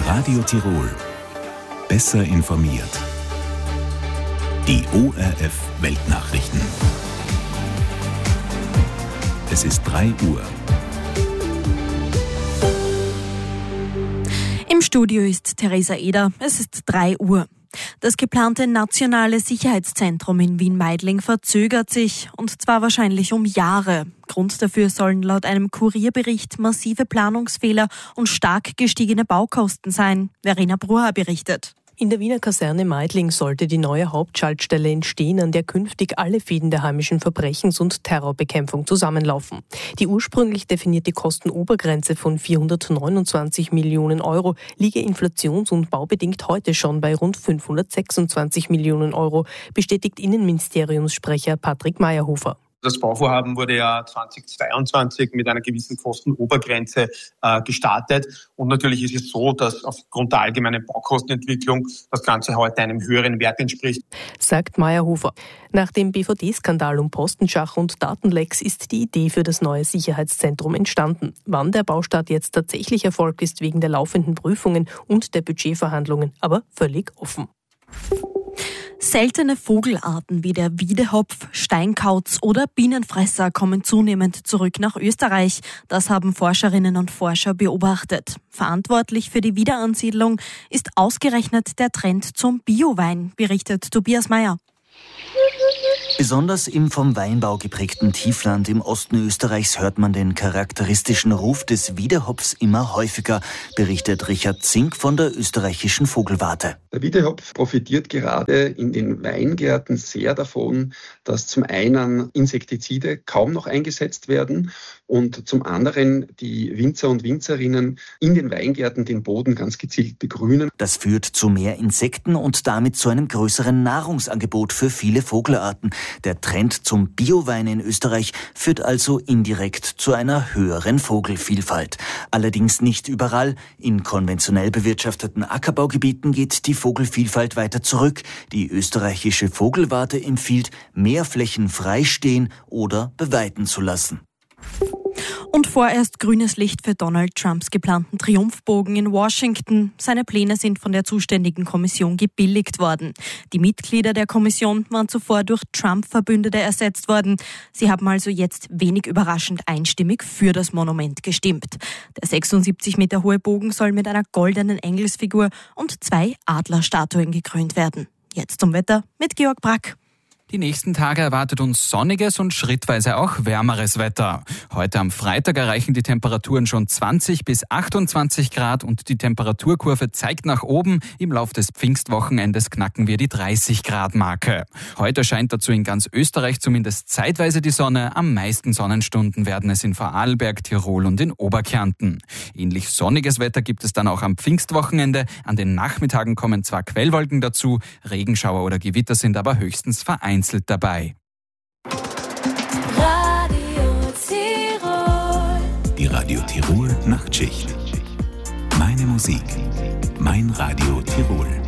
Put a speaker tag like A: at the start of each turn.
A: Radio Tirol. Besser informiert. Die ORF Weltnachrichten. Es ist 3 Uhr.
B: Im Studio ist Theresa Eder. Es ist 3 Uhr. Das geplante nationale Sicherheitszentrum in Wien-Meidling verzögert sich, und zwar wahrscheinlich um Jahre. Grund dafür sollen laut einem Kurierbericht massive Planungsfehler und stark gestiegene Baukosten sein. Verena Bruha berichtet.
C: In der Wiener Kaserne Meidling sollte die neue Hauptschaltstelle entstehen, an der künftig alle Fäden der heimischen Verbrechens- und Terrorbekämpfung zusammenlaufen. Die ursprünglich definierte Kostenobergrenze von 429 Millionen Euro liege inflations- und baubedingt heute schon bei rund 526 Millionen Euro, bestätigt Innenministeriumssprecher Patrick Mayerhofer.
D: Das Bauvorhaben wurde ja 2022 mit einer gewissen Kostenobergrenze gestartet. Und natürlich ist es so, dass aufgrund der allgemeinen Baukostenentwicklung das Ganze heute einem höheren Wert entspricht,
C: sagt Mayerhofer. Nach dem BVD-Skandal um Postenschach und Datenlecks ist die Idee für das neue Sicherheitszentrum entstanden. Wann der Baustart jetzt tatsächlich erfolgt, ist wegen der laufenden Prüfungen und der Budgetverhandlungen aber völlig offen.
B: Seltene Vogelarten wie der Wiedehopf, Steinkauz oder Bienenfresser kommen zunehmend zurück nach Österreich. Das haben Forscherinnen und Forscher beobachtet. Verantwortlich für die Wiederansiedlung ist ausgerechnet der Trend zum Biowein, berichtet Tobias Meyer.
E: Besonders im vom Weinbau geprägten Tiefland im Osten Österreichs hört man den charakteristischen Ruf des Wiedehopfs immer häufiger, berichtet Richard Zink von der österreichischen Vogelwarte.
F: Der Wiedehopf profitiert gerade in den Weingärten sehr davon, dass zum einen Insektizide kaum noch eingesetzt werden und zum anderen die Winzer und Winzerinnen in den Weingärten den Boden ganz gezielt begrünen.
E: Das führt zu mehr Insekten und damit zu einem größeren Nahrungsangebot für viele Vogelarten. Der Trend zum Biowein in Österreich führt also indirekt zu einer höheren Vogelvielfalt. Allerdings nicht überall. In konventionell bewirtschafteten Ackerbaugebieten geht die Vogelvielfalt weiter zurück. Die österreichische Vogelwarte empfiehlt, mehr Flächen freistehen oder beweiden zu lassen.
B: Und vorerst grünes Licht für Donald Trumps geplanten Triumphbogen in Washington. Seine Pläne sind von der zuständigen Kommission gebilligt worden. Die Mitglieder der Kommission waren zuvor durch Trump-Verbündete ersetzt worden. Sie haben also jetzt wenig überraschend einstimmig für das Monument gestimmt. Der 76 Meter hohe Bogen soll mit einer goldenen Engelsfigur und 2 Adlerstatuen gekrönt werden. Jetzt zum Wetter mit Georg Brack.
G: Die nächsten Tage erwartet uns sonniges und schrittweise auch wärmeres Wetter. Heute am Freitag erreichen die Temperaturen schon 20 bis 28 Grad und die Temperaturkurve zeigt nach oben. Im Lauf des Pfingstwochenendes knacken wir die 30 Grad Marke. Heute scheint dazu in ganz Österreich zumindest zeitweise die Sonne. Am meisten Sonnenstunden werden es in Vorarlberg, Tirol und in Oberkärnten. Ähnlich sonniges Wetter gibt es dann auch am Pfingstwochenende. An den Nachmittagen kommen zwar Quellwolken dazu, Regenschauer oder Gewitter sind aber höchstens vereinzelt dabei.
A: Radio Tirol. Die Radio Tirol Nachtschicht. Meine Musik, mein Radio Tirol.